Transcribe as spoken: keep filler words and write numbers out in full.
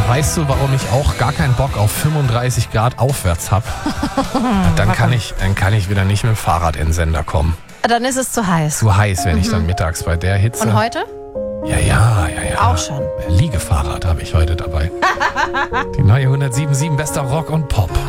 weißt du, warum ich auch gar keinen Bock auf fünfunddreißig Grad aufwärts habe? Dann kann ich, dann kann ich wieder nicht mit dem Fahrrad in den Sender kommen. Dann ist es zu heiß. Zu heiß, wenn mhm. ich dann mittags bei der Hitze... Und heute? Ja, ja, ja, ja. Auch schon. Liegefahrrad habe ich heute dabei. Die neue hundertsieben Komma sieben bester Rock und Pop.